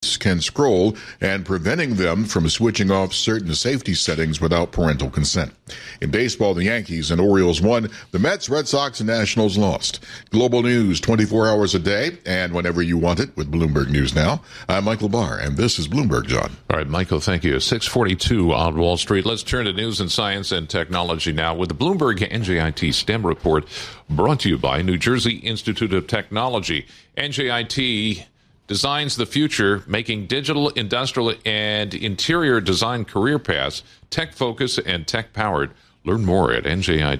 youths can scroll and preventing them from switching off certain safety settings without parental consent. In baseball, the Yankees and Orioles won. The Mets, Red Sox, and Nationals lost. Global news 24 hours a day and whenever you want it with Bloomberg News Now. I'm Michael Barr, and this is Bloomberg, John. All right, Michael, thank you. 6:42 on Wall Street. Let's turn to news and science and technology now with the Bloomberg NJIT STEM report brought to you by New Jersey Institute of Technology. NJIT designs the future, making digital, industrial, and interior design career paths tech-focused and tech-powered. Learn more at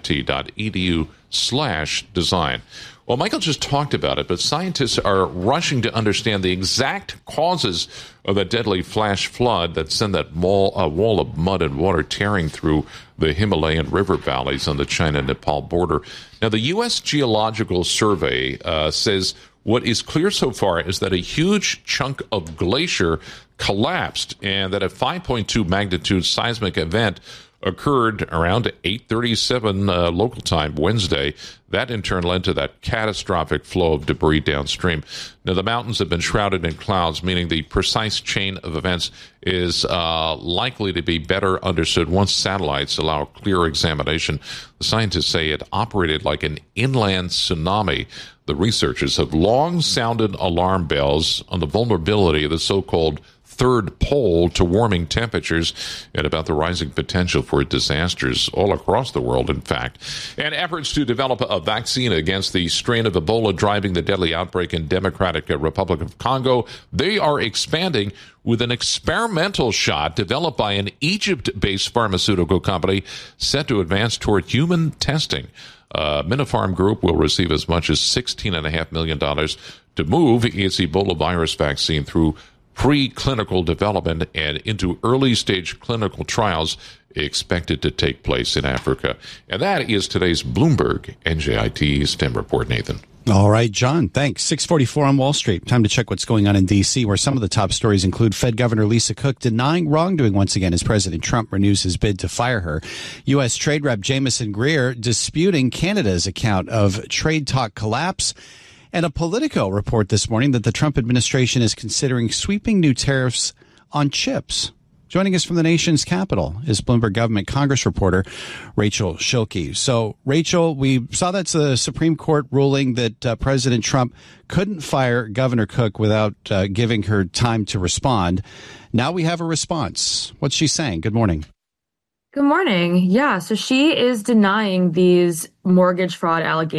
njit.edu/design. Well, Michael just talked about it, but scientists are rushing to understand the exact causes of that deadly flash flood that sent that wall of mud and water tearing through the Himalayan river valleys on the China-Nepal border. Now, the U.S. Geological Survey says what is clear so far is that a huge chunk of glacier collapsed and that a 5.2 magnitude seismic event occurred around 8:37 local time Wednesday. That in turn led to that catastrophic flow of debris downstream. Now, the mountains have been shrouded in clouds, meaning the precise chain of events is likely to be better understood once satellites allow clear examination. The scientists say it operated like an inland tsunami. The researchers have long sounded alarm bells on the vulnerability of the so-called third pole to warming temperatures and about the rising potential for disasters all across the world, in fact. And efforts to develop a vaccine against the strain of Ebola driving the deadly outbreak in Democratic Republic of Congo, they are expanding with an experimental shot developed by an Egypt-based pharmaceutical company set to advance toward human testing. Minopharm Group will receive as much as $16.5 million to move its Ebola virus vaccine through preclinical development and into early-stage clinical trials expected to take place in Africa. And that is today's Bloomberg NJIT STEM report, Nathan. All right, John, thanks. 6:44 on Wall Street. Time to check what's going on in D.C., where some of the top stories include Fed Governor Lisa Cook denying wrongdoing once again as President Trump renews his bid to fire her. U.S. Trade Rep Jamieson Greer disputing Canada's account of trade talk collapse. And a Politico report this morning that the Trump administration is considering sweeping new tariffs on chips. Joining us from the nation's capital is Bloomberg Government Congress reporter Rachel Schilke. So, Rachel, we saw that's a Supreme Court ruling that President Trump couldn't fire Governor Cook without giving her time to respond. Now we have a response. What's she saying? Good morning. Good morning. Yeah, so she is denying these mortgage fraud allegations